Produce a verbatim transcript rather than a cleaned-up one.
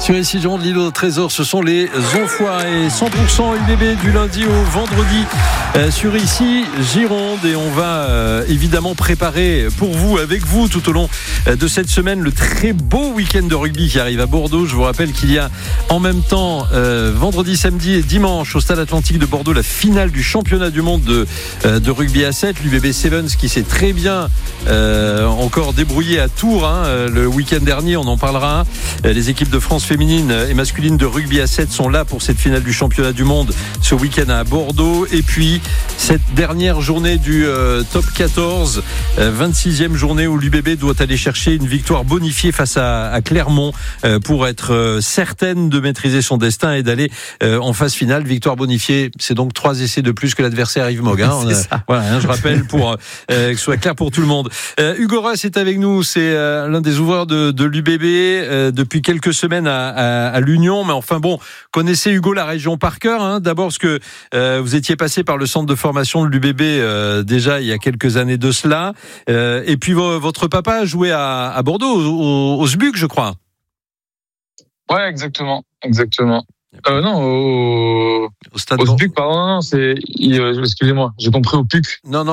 Sur ici Gironde, l'îlot Trésor, ce sont les Enfoirés. cent pour cent U B B du lundi au vendredi euh, sur ici Gironde. Et on va euh, évidemment préparer pour vous, avec vous, tout au long euh, de cette semaine, le très beau week-end de rugby qui arrive à Bordeaux. Je vous rappelle qu'il y a en même temps euh, vendredi, samedi et dimanche au Stade Atlantique de Bordeaux la finale du championnat du monde de, euh, de rugby à sept. L'U B B Sevens qui s'est très bien euh, encore débrouillé à Tours hein, le week-end dernier. On en parlera. Les équipes de France féminine et masculine de rugby à sept sont là pour cette finale du championnat du monde ce week-end à Bordeaux. Et puis cette dernière journée du euh, top quatorze, euh, vingt-sixième journée où l'U B B doit aller chercher une victoire bonifiée face à, à Clermont euh, pour être euh, certaine de maîtriser son destin et d'aller euh, en phase finale. Victoire bonifiée, c'est donc trois essais de plus que l'adversaire Yves Mogg. Hein. C'est ça. Voilà, hein, je rappelle pour euh, que ce soit clair pour tout le monde. Euh, Hugo Ross est avec nous, c'est euh, l'un des ouvreurs de, de l'U B B euh, depuis quelques semaines à, à, à l'Union, mais enfin bon, connaissez Hugo la région par cœur, hein, d'abord parce que euh, vous étiez passé par le centre de formation de l'U B B euh, déjà il y a quelques années de cela, euh, et puis vo- votre papa a joué à, à Bordeaux, au, au, au S B U C je crois. Ouais, exactement, exactement. Euh, non, au, Au stade au Bor- S B U C, pardon, non, c'est, il, euh, excusez-moi, j'ai compris au P U C. Non, non.